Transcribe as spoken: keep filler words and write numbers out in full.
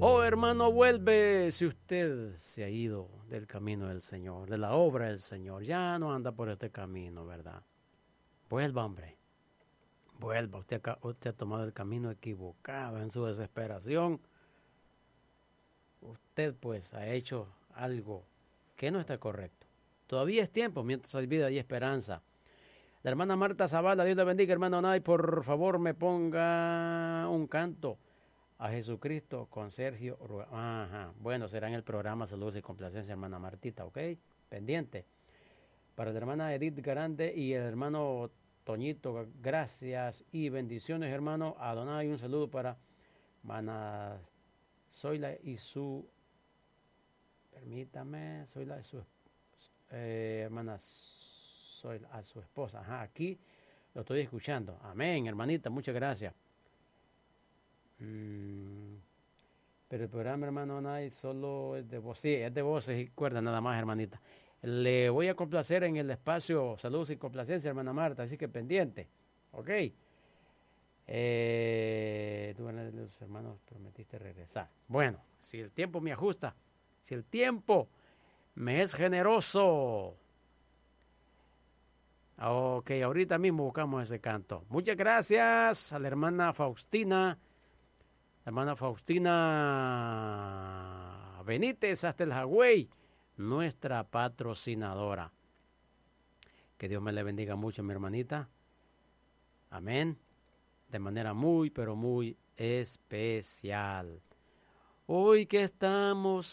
Oh, hermano, vuelve. Si usted se ha ido del camino del Señor, de la obra del Señor, ya no anda por este camino, ¿verdad? Vuelva, hombre. Vuelva. Usted, usted ha tomado el camino equivocado en su desesperación. Usted, pues, ha hecho algo que no está correcto. Todavía es tiempo, mientras hay vida y esperanza. La hermana Marta Zavala, Dios le bendiga, hermano Nay. Por favor, me ponga un canto a Jesucristo con Sergio. Ajá. Bueno, será en el programa Salud y Complacencia, hermana Martita, ¿ok? Pendiente. Para la hermana Edith Garande y el hermano Toñito, gracias y bendiciones, hermano. Adonai, un saludo para Mana Zoila y su. Permítame, Zoila y su eh, hermana Zoila, a su esposa. Ajá, aquí lo estoy escuchando. Amén, hermanita, muchas gracias. Mm, pero el programa, hermano Nay, solo es de voz. Sí, es de voces y cuerdas nada más, hermanita. Le voy a complacer en el espacio Salud y Complacencia, hermana Marta, así que pendiente. Ok. Eh, tú, los hermanos, prometiste regresar. Bueno, si el tiempo me ajusta, si el tiempo me es generoso. Ok, ahorita mismo buscamos ese canto. Muchas gracias a la hermana Faustina. La hermana Faustina Benítez hasta el Hawái, nuestra patrocinadora. Que Dios me le bendiga mucho, mi hermanita. Amén. De manera muy, pero muy especial. Hoy que estamos